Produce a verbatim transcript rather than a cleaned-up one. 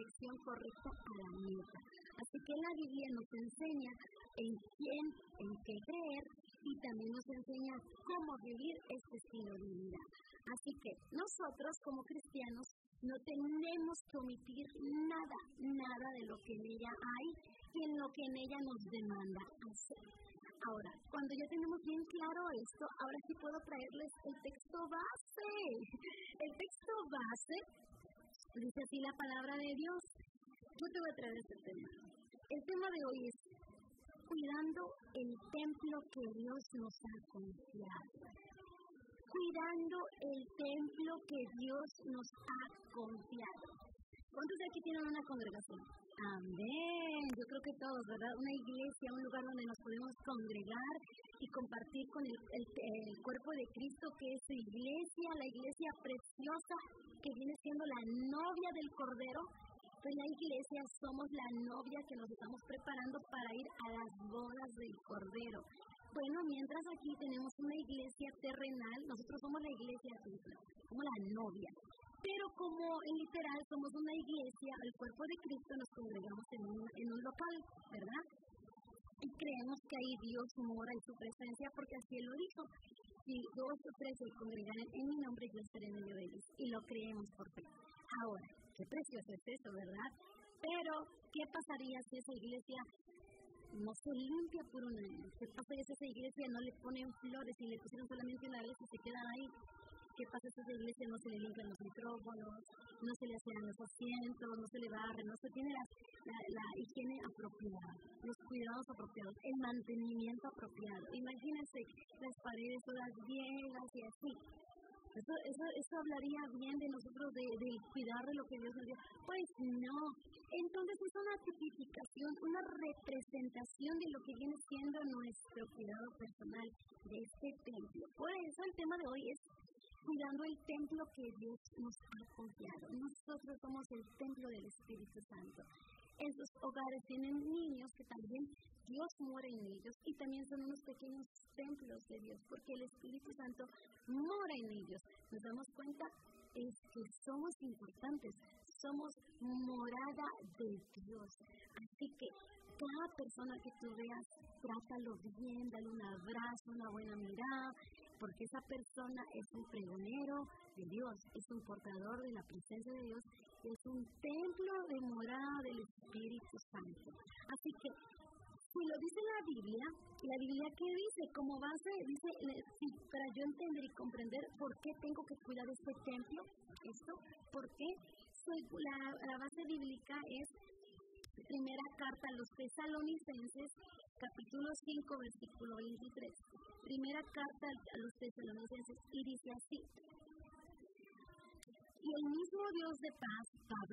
dirección correcta a la meta. Así que la Biblia nos enseña en quién, en qué creer y también nos enseña cómo vivir este estilo de vida. Así que nosotros como cristianos no tenemos que omitir nada, nada de lo que en ella hay y en lo que en ella nos demanda hacer. Ahora, cuando ya tenemos bien claro esto, ahora sí puedo traerles el texto base. El texto base dice así la palabra de Dios. Yo te voy a traer este tema. El tema de hoy es cuidando el templo que Dios nos ha confiado. Cuidando el templo que Dios nos ha confiado. ¿Cuántos de aquí tienen una congregación? Amén. Yo creo que todos, ¿verdad? Una iglesia, un lugar donde nos podemos congregar y compartir con el, el, el cuerpo de Cristo, que es su iglesia, la iglesia preciosa, que viene siendo la novia del Cordero. En la iglesia somos la novia que nos estamos preparando para ir a las bodas del Cordero. Bueno, mientras aquí tenemos una iglesia terrenal, nosotros somos la iglesia terrenal, como la novia. Pero como en literal somos una iglesia, el cuerpo de Cristo, nos congregamos en un, en un local, ¿verdad? Y creemos que ahí Dios mora en su presencia, porque así Él lo dijo. Si dos o tres se congregan en mi nombre, yo estaré en medio de ellos. Y lo creemos por fe. Ahora, qué precioso es eso, ¿verdad? Pero, ¿qué pasaría si esa iglesia no se limpia por un año? ¿Qué pasaría si esa iglesia no le ponen flores y le pusieron solamente una vez y se quedan ahí? ¿Qué pasa si esa iglesia no se le limpian los micrófonos, no se le hacen los asientos, no se le barre, no se tiene la, la, la higiene apropiada, los cuidados apropiados, el mantenimiento apropiado? Imagínense las paredes todas viejas y así. Eso, eso, eso hablaría bien de nosotros, de, de cuidar de lo que Dios nos dio. Pues no. Entonces es una tipificación, una representación de lo que viene siendo nuestro cuidado personal de este templo. Por eso el tema de hoy es cuidando el templo que Dios nos ha confiado. Nosotros somos el templo del Espíritu Santo. Esos hogares tienen niños que también Dios mora en ellos y también son unos pequeños templos de Dios, porque el Espíritu Santo mora en ellos. Nos damos cuenta, es que somos importantes, somos morada de Dios. Así que cada persona que tú veas, trátalo bien, dale un abrazo, una buena mirada, porque esa persona es un pregonero de Dios, es un portador de la presencia de Dios, es un templo de morada del Espíritu Santo. Así que, si lo dice la Biblia, la Biblia ¿qué dice? Como base, dice, sí, para yo entender y comprender por qué tengo que cuidar este templo, esto, ¿por qué? La, la base bíblica es primera carta a los Tesalonicenses, capítulo cinco, versículo veintitrés. Primera carta a los Tesalonicenses, y dice así: y el mismo Dios de paz, Pablo